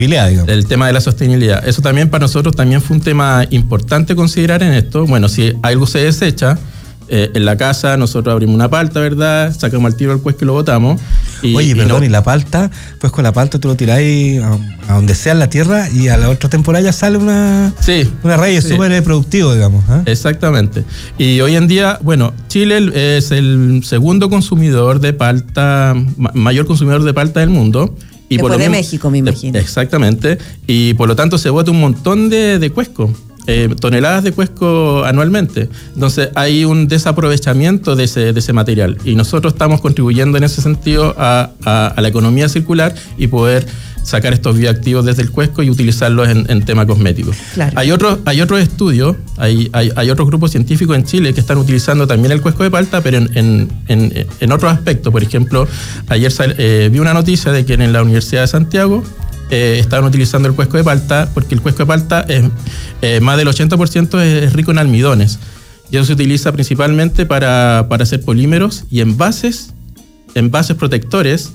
El tema de la sostenibilidad. Eso también para nosotros también fue un tema importante considerar en esto. Bueno, si algo se desecha, en la casa nosotros abrimos una palta, ¿verdad? Sacamos al tiro el cuesco y lo botamos. Oye, perdón, y la palta, pues con la palta tú lo tiráis a donde sea en la tierra y a la otra temporada ya sale una raíz súper productivo, digamos. Exactamente. Y hoy en día, bueno, Chile es el segundo consumidor de palta, mayor consumidor de palta del mundo. Y después de México, me imagino. Exactamente. Y por lo tanto se bota un montón de cuesco. Toneladas de cuesco anualmente. Entonces hay un desaprovechamiento de ese material y nosotros estamos contribuyendo en ese sentido a la economía circular y poder sacar estos bioactivos desde el cuesco y utilizarlos en temas cosméticos. Claro. Hay otros estudios, hay otros grupos científicos en Chile que están utilizando también el cuesco de palta, pero en otros aspectos. Por ejemplo, ayer vi una noticia de que en la Universidad de Santiago estaban utilizando el cuesco de palta porque el cuesco de palta más del 80% es rico en almidones y eso se utiliza principalmente para hacer polímeros y envases protectores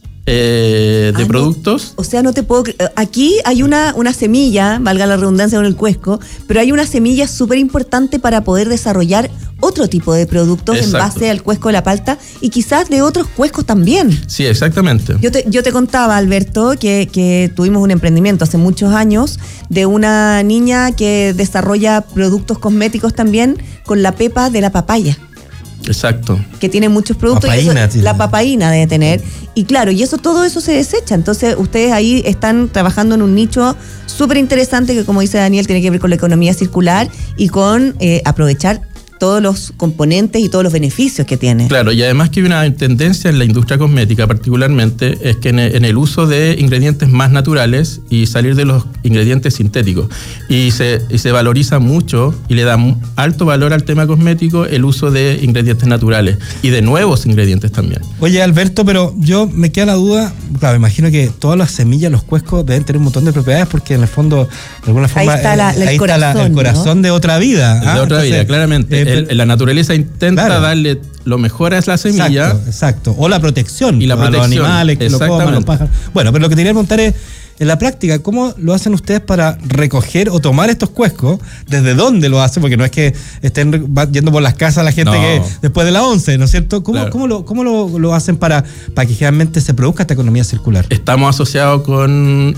de productos. O sea, no te puedo... Aquí hay una semilla, valga la redundancia con el cuesco, pero hay una semilla súper importante para poder desarrollar otro tipo de productos. Exacto. En base al cuesco de la palta y quizás de otros cuescos también. Sí, exactamente. Yo te contaba, Alberto, que tuvimos un emprendimiento hace muchos años de una niña que desarrolla productos cosméticos también con la pepa de la papaya. Exacto. Que tiene muchos productos. Papaína, y la papaína debe tener. Y claro, y todo eso se desecha. Entonces, ustedes ahí están trabajando en un nicho súper interesante que, como dice Daniel, tiene que ver con la economía circular y con aprovechar todos los componentes y todos los beneficios que tiene. Claro, y además que hay una tendencia en la industria cosmética particularmente, es que en el uso de ingredientes más naturales y salir de los ingredientes sintéticos. Y se valoriza mucho y le da alto valor al tema cosmético el uso de ingredientes naturales y de nuevos ingredientes también. Oye, Alberto, pero yo me queda la duda, claro, me imagino que todas las semillas, los cuescos deben tener un montón de propiedades porque en el fondo, de alguna forma, ahí está el corazón, ¿no? de otra vida. De otra vida, claramente. La naturaleza intenta darle lo mejor a la semilla. Exacto. O la protección. Y la protección. A los animales que lo coman, los pájaros. Bueno, pero lo que te quería preguntar es, en la práctica, ¿cómo lo hacen ustedes para recoger o tomar estos cuescos? ¿Desde dónde lo hacen? Porque no es que estén yendo por las casas la gente que después de las 11, ¿no es cierto? ¿Cómo lo hacen para que realmente se produzca esta economía circular? Estamos asociados con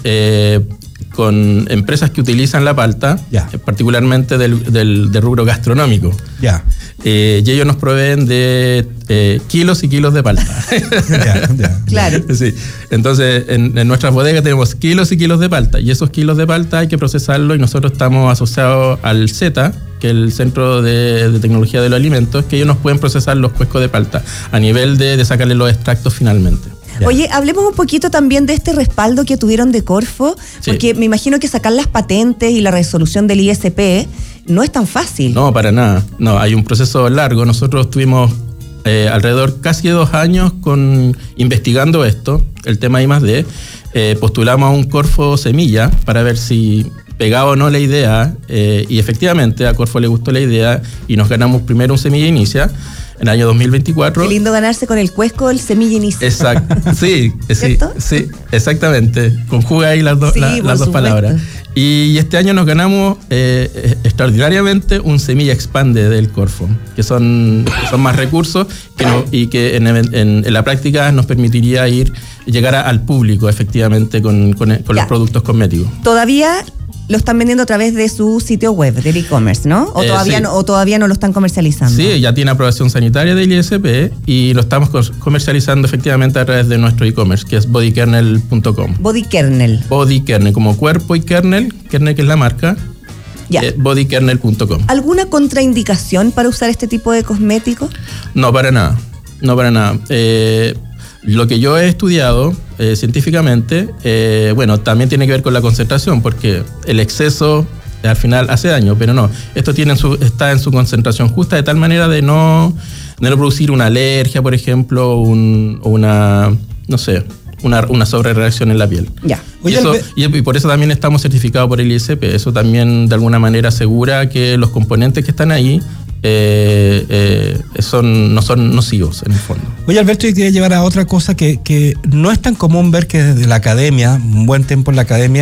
empresas que utilizan la palta, particularmente del rubro gastronómico. Y ellos nos proveen de kilos y kilos de palta. Claro. Sí. Entonces, en nuestras bodegas tenemos kilos y kilos de palta, y esos kilos de palta hay que procesarlo, y nosotros estamos asociados al CETA, que es el Centro de Tecnología de los Alimentos, que ellos nos pueden procesar los cuescos de palta a nivel de sacarle los extractos finalmente. Oye, hablemos un poquito también de este respaldo que tuvieron de Corfo, porque me imagino que sacar las patentes y la resolución del ISP no es tan fácil. No, para nada. No, hay un proceso largo. Nosotros tuvimos alrededor casi 2 años investigando esto, el tema I+D. Postulamos a un Corfo Semilla para ver si pegaba o no la idea, y efectivamente a Corfo le gustó la idea y nos ganamos primero un Semilla Inicia en el año 2024. Qué lindo ganarse con el cuesco el Semilla Inicia. Exacto, sí, exactamente. Conjuga ahí las dos palabras. Y este año nos ganamos extraordinariamente un Semilla Expande del Corfo, que son más recursos y que en la práctica nos permitiría llegar al público efectivamente con los productos cosméticos. Todavía lo están vendiendo a través de su sitio web, del e-commerce, ¿no? ¿O todavía no lo están comercializando? Sí, ya tiene aprobación sanitaria del ISP y lo estamos comercializando efectivamente a través de nuestro e-commerce, que es bodykernel.com. Bodykernel, como cuerpo, y kernel que es la marca, bodykernel.com. ¿Alguna contraindicación para usar este tipo de cosméticos? No, para nada. Lo que yo he estudiado científicamente, también tiene que ver con la concentración, porque el exceso al final hace daño, pero no. Esto está en su concentración justa, de tal manera de no producir una alergia, por ejemplo, o una sobrereacción en la piel. Y por eso también estamos certificados por el ISP. Eso también de alguna manera asegura que los componentes que están ahí no son nocivos en el fondo. Oye, Alberto, yo quería llevar a otra cosa que no es tan común ver que desde la academia, un buen tiempo en la academia,